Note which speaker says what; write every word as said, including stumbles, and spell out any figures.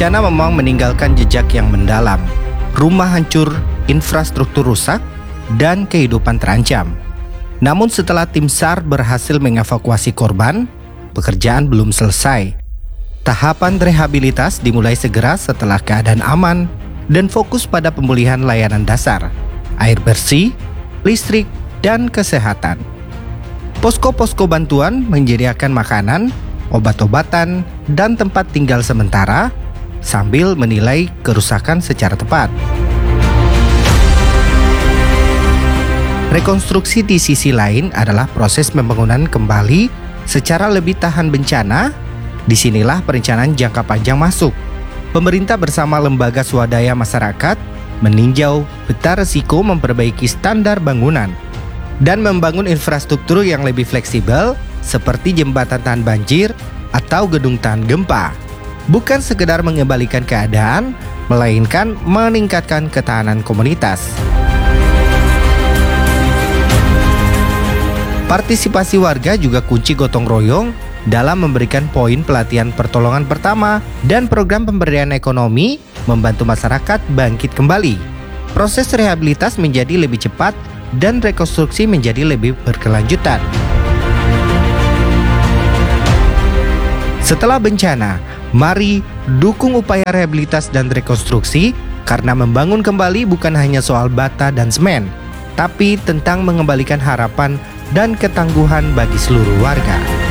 Speaker 1: Bencana memang meninggalkan jejak yang mendalam. Rumah hancur, infrastruktur rusak, dan kehidupan terancam. Namun setelah tim SAR berhasil mengevakuasi korban, pekerjaan belum selesai. Tahapan rehabilitas dimulai segera setelah keadaan aman dan fokus pada pemulihan layanan dasar, air bersih, listrik, dan kesehatan. Posko-posko bantuan menyediakan makanan, obat-obatan, dan tempat tinggal sementara sambil menilai kerusakan secara tepat. Rekonstruksi di sisi lain adalah proses pembangunan kembali secara lebih tahan bencana. Disinilah perencanaan jangka panjang masuk. Pemerintah bersama lembaga swadaya masyarakat meninjau peta risiko, memperbaiki standar bangunan, dan membangun infrastruktur yang lebih fleksibel seperti jembatan tahan banjir atau gedung tahan gempa. Bukan sekedar mengembalikan keadaan, melainkan meningkatkan ketahanan komunitas. Partisipasi warga juga kunci gotong royong dalam memberikan poin pelatihan pertolongan pertama dan program pemberdayaan ekonomi membantu masyarakat bangkit kembali. Proses rehabilitas menjadi lebih cepat dan rekonstruksi menjadi lebih berkelanjutan. Setelah bencana, mari dukung upaya rehabilitas dan rekonstruksi, karena membangun kembali bukan hanya soal bata dan semen, tapi tentang mengembalikan harapan dan ketangguhan bagi seluruh warga.